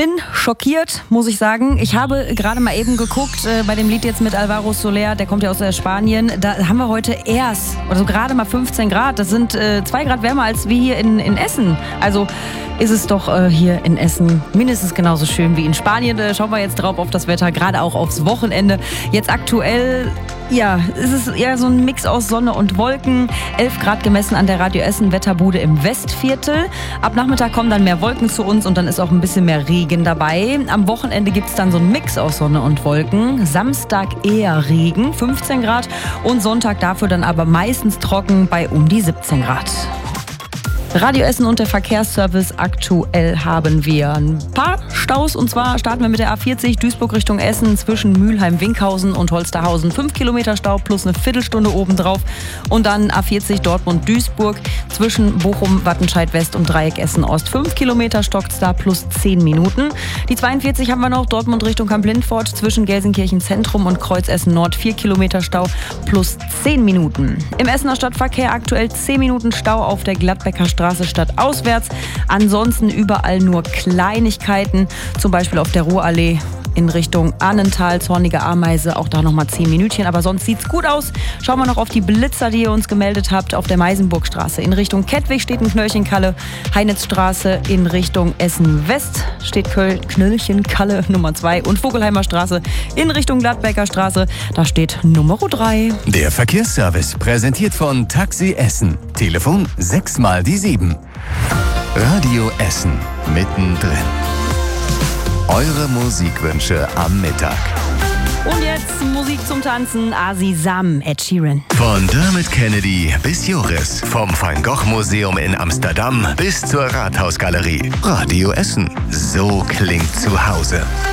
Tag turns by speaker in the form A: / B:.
A: bin schockiert, muss ich sagen. Ich habe gerade mal eben geguckt, bei dem Lied jetzt mit Alvaro Soler, der kommt ja aus Spanien. Da haben wir heute erst, also gerade mal 15 Grad. Das sind 2 Grad wärmer als wir hier in Essen. Also ist es doch hier in Essen mindestens genauso schön wie in Spanien. Schauen wir jetzt drauf auf das Wetter, gerade auch aufs Wochenende. Jetzt aktuell, ja, ist es eher so ein Mix aus Sonne und Wolken. 11 Grad gemessen an der Radio Essen Wetterbude im Westviertel. Ab Nachmittag kommen dann mehr Wolken zu uns und dann ist auch ein bisschen mehr Regen dabei. Am Wochenende gibt es dann so einen Mix aus Sonne und Wolken. Samstag eher Regen, 15 Grad. Und Sonntag dafür dann aber meistens trocken bei um die 17 Grad. Radio Essen und der Verkehrsservice. Aktuell haben wir ein paar Staus. Und zwar starten wir mit der A40 Duisburg Richtung Essen zwischen Mülheim-Winkhausen und Holsterhausen. 5 Kilometer Stau plus eine Viertelstunde obendrauf. Und dann A40 Dortmund-Duisburg zwischen Bochum, Wattenscheid West und Dreieck Essen-Ost. 5 Kilometer stockt's da plus 10 Minuten. Die 42 haben wir noch, Dortmund Richtung Kamp-Lindfort zwischen Gelsenkirchen Zentrum und Kreuz Essen Nord. 4 Kilometer Stau plus 10 Minuten. Im Essener Stadtverkehr aktuell 10 Minuten Stau auf der Gladbecker Straße stadtauswärts. Ansonsten überall nur Kleinigkeiten, zum Beispiel auf der Ruhrallee in Richtung Ahnental, Zornige Ameise, auch da nochmal 10 Minütchen, aber sonst sieht's gut aus. Schauen wir noch auf die Blitzer, die ihr uns gemeldet habt. Auf der Meisenburgstraße in Richtung Kettwig steht ein Knöllchenkalle, Heinitzstraße in Richtung Essen-West steht Knöllchenkalle Nummer 2 und Vogelheimer Straße in Richtung Gladbecker Straße, da steht Nummer 3.
B: Der Verkehrsservice präsentiert von Taxi Essen. Telefon 6 mal die 7. Radio Essen mittendrin. Eure Musikwünsche am Mittag.
A: Und jetzt Musik zum Tanzen, Asisam, Ed Sheeran.
B: Von Dermot Kennedy bis Joris, vom Van Gogh Museum in Amsterdam bis zur Rathausgalerie. Radio Essen, so klingt zu Hause.